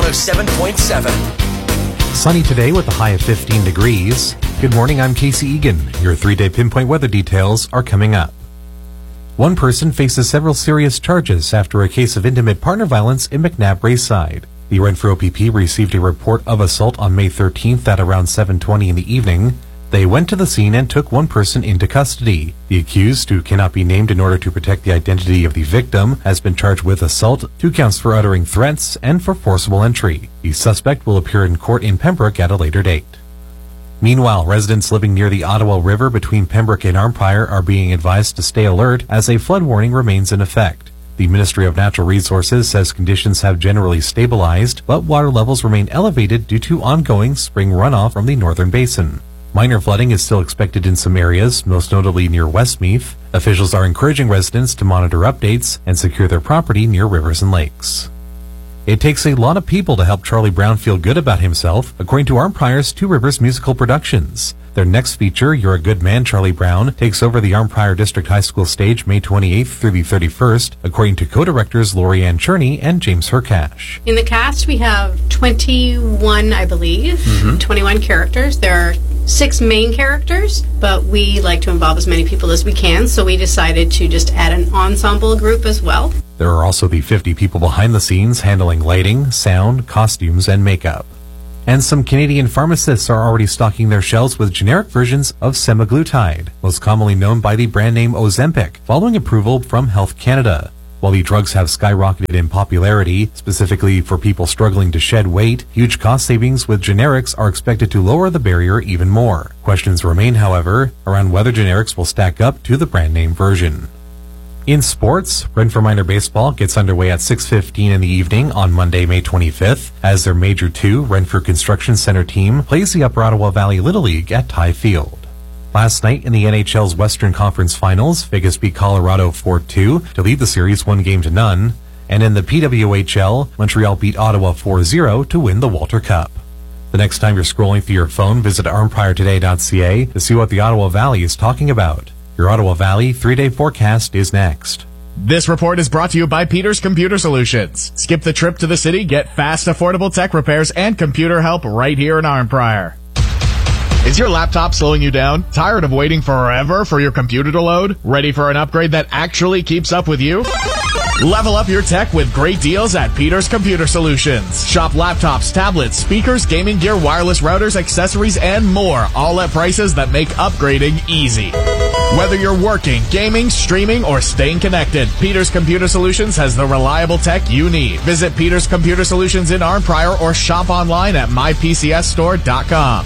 107.7. Sunny today with a high of 15 degrees. Good morning, I'm Casey Egan. Your 3-day pinpoint weather details are coming up. One person faces several serious charges after a case of intimate partner violence in McNabb Braeside. The Renfrew OPP received a report of assault on May 13th at around 7:20 in the evening. They went to the scene and took one person into custody. The accused, who cannot be named in order to protect the identity of the victim, has been charged with assault, 2 counts for uttering threats, and for forcible entry. The suspect will appear in court in Pembroke at a later date. Meanwhile, residents living near the Ottawa River between Pembroke and Arnprior are being advised to stay alert as a flood warning remains in effect. The Ministry of Natural Resources says conditions have generally stabilized, but water levels remain elevated due to ongoing spring runoff from the northern basin. Minor flooding is still expected in some areas, most notably near Westmeath. Officials are encouraging residents to monitor updates and secure their property near rivers and lakes. It takes a lot of people to help Charlie Brown feel good about himself, according to Arnprior's Two Rivers Musical Productions. Their next feature, You're a Good Man, Charlie Brown, takes over the Arnprior District High School stage May 28th through the 31st, according to co-directors Lori Ann Cherney and James Hercash. In the cast, we have 21, I believe, 21 characters. There are 6 main characters, but we like to involve as many people as we can, so we decided to just add an ensemble group as well. There are also the 50 people behind the scenes handling lighting, sound, costumes, and makeup. And some Canadian pharmacists are already stocking their shelves with generic versions of semaglutide, most commonly known by the brand name Ozempic, following approval from Health Canada. While the drugs have skyrocketed in popularity, specifically for people struggling to shed weight, huge cost savings with generics are expected to lower the barrier even more. Questions remain, however, around whether generics will stack up to the brand name version. In sports, Renfrew Minor Baseball gets underway at 6:15 in the evening on Monday, May 25th, as their Major 2 Renfrew Construction Center team plays the Upper Ottawa Valley Little League at Ty Field. Last night in the NHL's Western Conference Finals, Vegas beat Colorado 4-2 to lead the series 1-0. And in the PWHL, Montreal beat Ottawa 4-0 to win the Walter Cup. The next time you're scrolling through your phone, visit arnpriortoday.ca to see what the Ottawa Valley is talking about. Your Ottawa Valley 3-day forecast is next. This report is brought to you by Peters Computer Solutions. Skip the trip to the city, get fast, affordable tech repairs and computer help right here in Arnprior. Is your laptop slowing you down? Tired of waiting forever for your computer to load? Ready for an upgrade that actually keeps up with you? Level up your tech with great deals at Peters Computer Solutions. Shop laptops, tablets, speakers, gaming gear, wireless routers, accessories, and more, all at prices that make upgrading easy. Whether you're working, gaming, streaming, or staying connected, Peters Computer Solutions has the reliable tech you need. Visit Peters Computer Solutions in Arnprior or shop online at mypcsstore.com.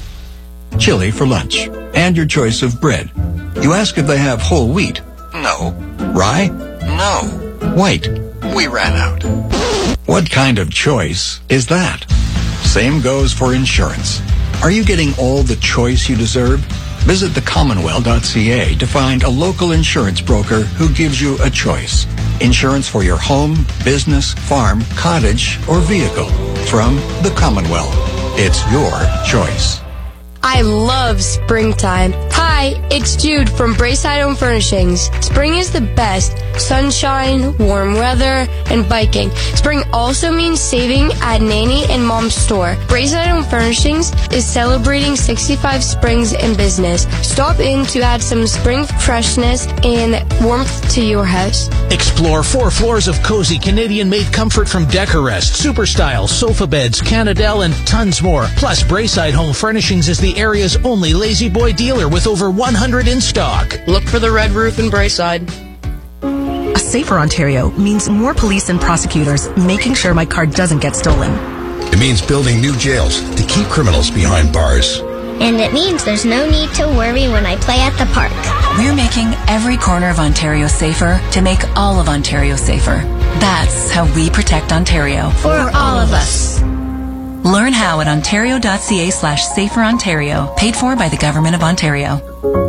Chili for lunch, and your choice of bread. You ask if they have whole wheat. No. Rye? No. White? We ran out. What kind of choice is that? Same goes for insurance. Are you getting all the choice you deserve? Visit thecommonwealth.ca to find a local insurance broker who gives you a choice. Insurance for your home, business, farm, cottage, or vehicle. From the Commonwealth. It's your choice. I love springtime. Hi, it's Jude from Braeside Home Furnishings. Spring is the best. Sunshine, warm weather, and biking. Spring also means saving at Nanny and Mom's store. Braeside Home Furnishings is celebrating 65 springs in business. Stop in to add some spring freshness and warmth to your house. Explore 4 floors of cozy Canadian-made comfort from Decorest, Super Style, sofa beds, Canadel, and tons more. Plus, Braeside Home Furnishings is the area's only Lazy Boy dealer with over 100 in stock. Look for the red roof in Braeside. A safer Ontario means more police and prosecutors making sure my car doesn't get stolen. It means building new jails to keep criminals behind bars. And it means there's no need to worry when I play at the park. We're making every corner of Ontario safer to make all of Ontario safer. That's how we protect Ontario. For all of us. Learn how at ontario.ca/saferontario, paid for by the Government of Ontario.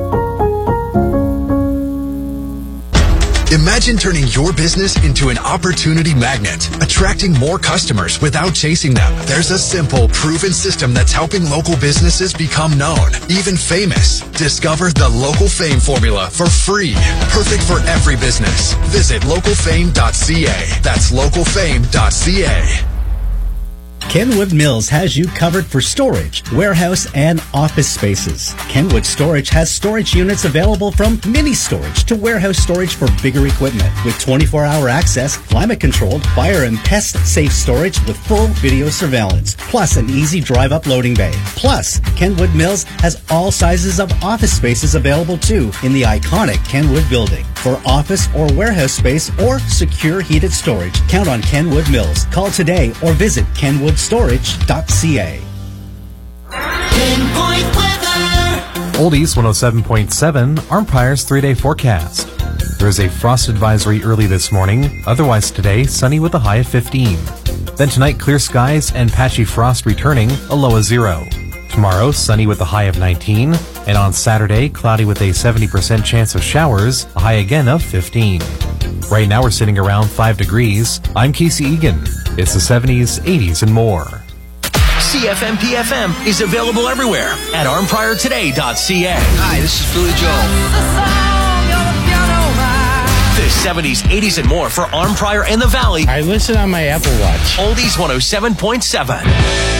Imagine turning your business into an opportunity magnet, attracting more customers without chasing them. There's a simple, proven system that's helping local businesses become known, even famous. Discover the Local Fame formula for free. Perfect for every business. Visit localfame.ca. That's localfame.ca. Kenwood Mills has you covered for storage, warehouse, and office spaces. Kenwood Storage has storage units available from mini storage to warehouse storage for bigger equipment with 24-hour access, climate-controlled, fire and pest-safe storage with full video surveillance, plus an easy drive-up loading bay. Plus, Kenwood Mills has all sizes of office spaces available too in the iconic Kenwood building. For office or warehouse space or secure heated storage, count on Kenwood Mills. Call today or visit kenwoodstorage.ca. Pinpoint weather. Oldies 107.7, Armpire's 3-day forecast. There is a frost advisory early this morning. Otherwise today, sunny with a high of 15. Then tonight, clear skies and patchy frost returning, a low of 0. Tomorrow, sunny with a high of 19. And on Saturday, cloudy with a 70% chance of showers, a high again of 15. Right now, we're sitting around 5 degrees. I'm Casey Egan. It's the 70s, 80s, and more. CFMP-FM is available everywhere at armpriortoday.ca. Hi, this is Billy Joel. The 70s, 80s, and more for Armprior and the Valley. I listen on my Apple Watch. Oldies 107.7.